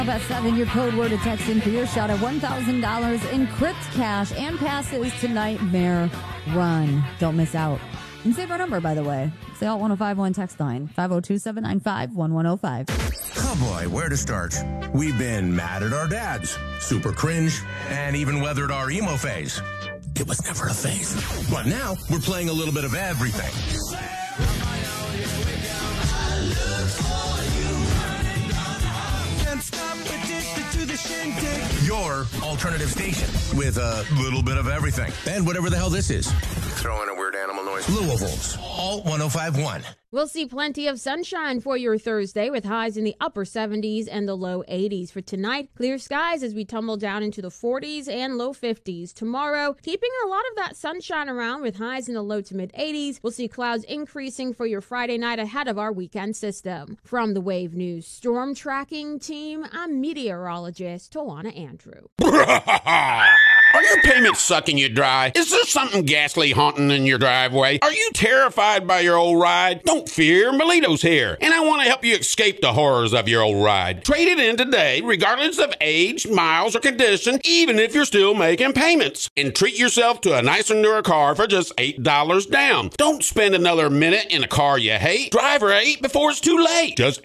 At 7, your code word to text in for your shot at $1,000 in Crypt Cash and passes to Nightmare Run. Don't miss out. And save our number, by the way. Say alt 1051 text line 502-795-1105. Oh boy, where to start? We've been mad at our dads, super cringe, and even weathered our emo phase. It was never a phase. But now we're playing a little bit of everything. Your alternative station with a little bit of everything. And whatever the hell this is. Throw in a weird animal noise. Louisville's Alt 1051. We'll see plenty of sunshine for your Thursday with highs in the upper 70s and the low 80s. For tonight, clear skies as we tumble down into the 40s and low 50s. Tomorrow, keeping a lot of that sunshine around with highs in the low to mid 80s. We'll see clouds increasing for your Friday night ahead of our weekend system. From the Wave News Storm Tracking Team, I'm meteorologist Tawana Andrew. Are your payments sucking you dry? Is there something ghastly haunting in your driveway? Are you terrified by your old ride? Don't fear, Melito's here, and I want to help you escape the horrors of your old ride. Trade it in today, regardless of age, miles, or condition, even if you're still making payments. And treat yourself to a nicer, newer car for just $8 down. Don't spend another minute in a car you hate. Drive right before it's too late. Just